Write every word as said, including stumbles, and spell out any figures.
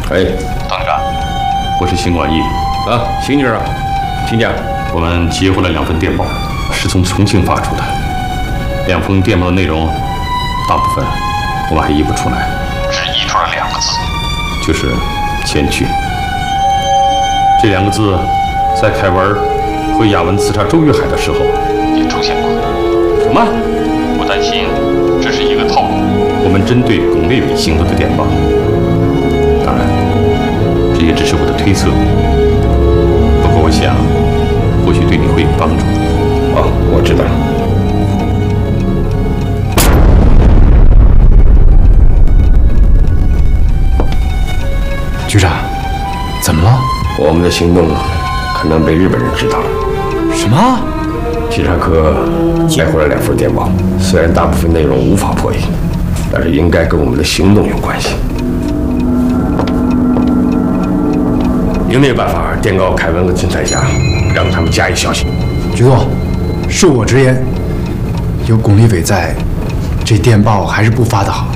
哎， 董事长， 我是邢广义啊，邢女士啊，请讲。我们接获了两份电报，是从重庆发出的。两封电报的内容，大部分我们还译不出来， 只译出了两个字， 就是“前去”。这两个字，在凯文和雅文刺杀周玉海的时候也出现过。 什么？ 我担心这是一个套路。 我们针对巩立伟行动的电报，当然，这也只是我的推测。不过，我想，或许对你会有帮助。 哦，我知道了。 局长，怎么了？ 我们的行动可能被日本人知道了。 什么？ 稽查科接获了两份电报，虽然大部分内容无法破译，但是应该跟我们的行动有关系。有没有办法电告凯文和金彩霞，让他们加以小心？ 局座，恕我直言，有巩立伟在，这电报还是不发的好。